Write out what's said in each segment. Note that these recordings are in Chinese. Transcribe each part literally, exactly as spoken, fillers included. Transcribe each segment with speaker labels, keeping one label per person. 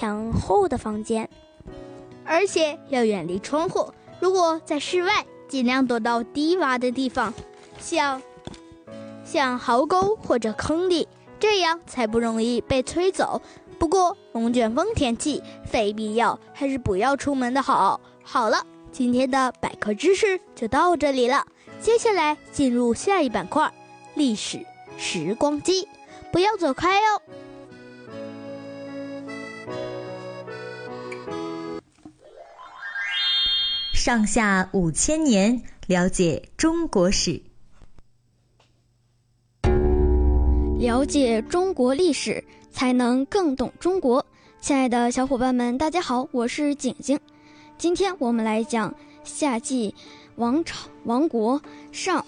Speaker 1: 墙后的房间，
Speaker 2: 而且要远离窗户。如果在室外，尽量躲到低洼的地方，像像壕沟或者坑里，这样才不容易被吹走。不过龙卷风天气非必要还是不要出门的好。好了，今天的百科知识就到这里了，接下来进入下一板块，历史时光机，不要走开哦。
Speaker 3: 上下五千年，了解中国史。
Speaker 4: 了解中国历史，才能更懂中国。亲爱的小伙伴们，大家好，我是景景。今天我们来讲夏季王朝王国上。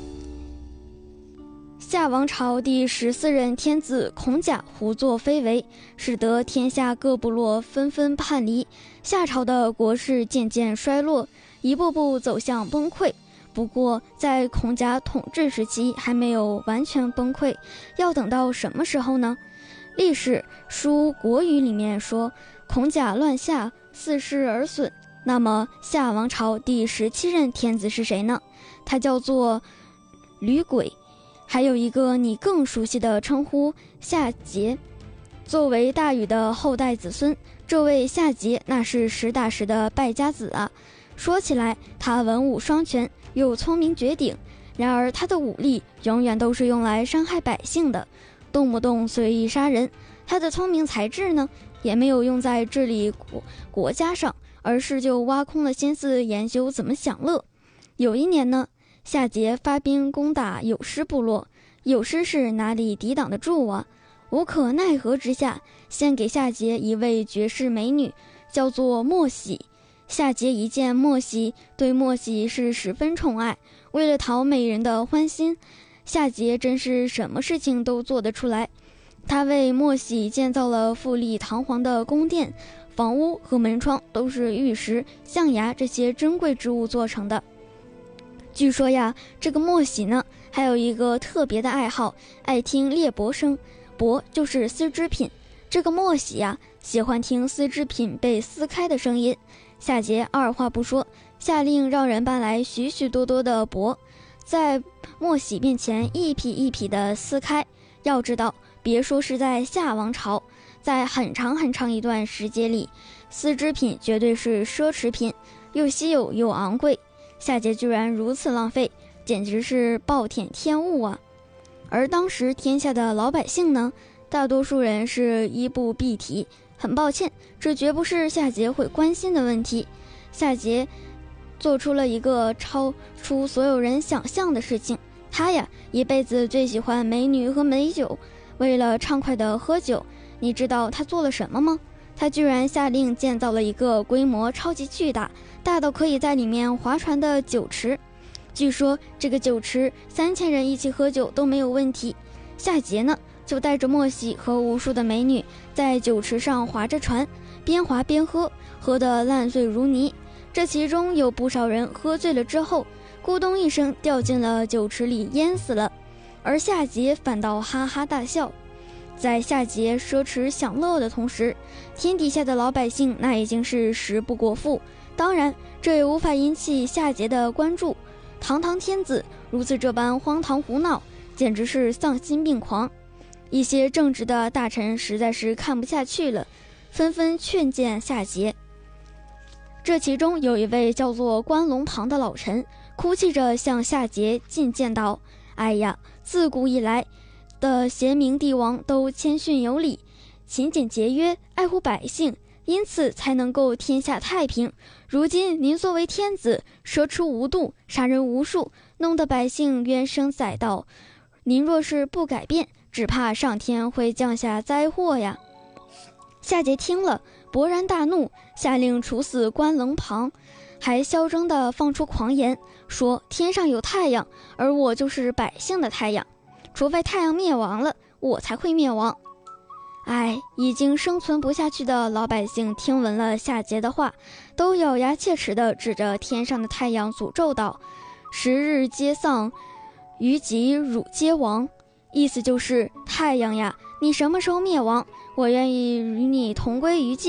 Speaker 4: 夏王朝第十四任天子孔甲胡作非为，使得天下各部落纷纷叛离，夏朝的国势渐渐衰落，一步步走向崩溃。不过在孔甲统治时期还没有完全崩溃，要等到什么时候呢？历史书《国语》里面说，孔甲乱夏，四世而损。那么夏王朝第十七任天子是谁呢？他叫做吕轨。还有一个你更熟悉的称呼，夏桀。作为大禹的后代子孙，这位夏桀那是实打实的败家子啊。说起来，他文武双全，又聪明绝顶，然而他的武力永远都是用来伤害百姓的，动不动随意杀人。他的聪明才智呢，也没有用在治理国国家上，而是就挖空了心思研究怎么享乐。有一年呢，夏桀发兵攻打有失部落，有失是哪里抵挡得住啊？无可奈何之下，献给夏桀一位绝世美女，叫做莫喜。夏桀一见莫喜，对莫喜是十分宠爱。为了讨美人的欢心，夏桀真是什么事情都做得出来。他为莫喜建造了富丽堂皇的宫殿，房屋和门窗都是玉石、象牙这些珍贵之物做成的。据说呀，这个莫喜呢，还有一个特别的爱好，爱听裂帛声。帛就是丝织品，这个莫喜呀，喜欢听丝织品被撕开的声音。夏桀二话不说，下令让人搬来许许多多的帛，在莫喜面前一匹一匹的撕开。要知道，别说是在夏王朝，在很长很长一段时间里，丝织品绝对是奢侈品，又稀有又昂贵。夏桀居然如此浪费，简直是暴殄天物啊！而当时天下的老百姓呢，大多数人是衣不蔽体。很抱歉，这绝不是夏桀会关心的问题。夏桀做出了一个超出所有人想象的事情，他呀，一辈子最喜欢美女和美酒。为了畅快的喝酒，你知道他做了什么吗？他居然下令建造了一个规模超级巨大，大到可以在里面划船的酒池。据说这个酒池三千人一起喝酒都没有问题。夏桀呢，就带着莫喜和无数的美女在酒池上划着船，边划边喝，喝得烂醉如泥。这其中有不少人喝醉了之后，咕咚一声掉进了酒池里淹死了，而夏桀反倒哈哈大笑。在夏桀奢侈享乐的同时，天底下的老百姓那已经是食不果腹。当然，这也无法引起夏桀的关注。堂堂天子如此这般荒唐胡闹，简直是丧心病狂。一些正直的大臣实在是看不下去了，纷纷劝谏夏桀。这其中有一位叫做关龙庞的老臣，哭泣着向夏桀进谏道：哎呀，自古以来的贤明帝王都谦逊有礼，勤俭节约，爱护百姓，因此才能够天下太平。如今您作为天子，奢侈无度，杀人无数，弄得百姓怨声载道。您若是不改变，只怕上天会降下灾祸呀。夏桀听了，勃然大怒，下令处死关龙庞，还嚣张地放出狂言，说天上有太阳，而我就是百姓的太阳，除非太阳灭亡了，我才会灭亡。哎，已经生存不下去的老百姓听闻了夏桀的话，都咬牙切齿地指着天上的太阳诅咒道：十日皆丧，于己汝皆亡。意思就是，太阳呀，你什么时候灭亡，我愿意与你同归于尽。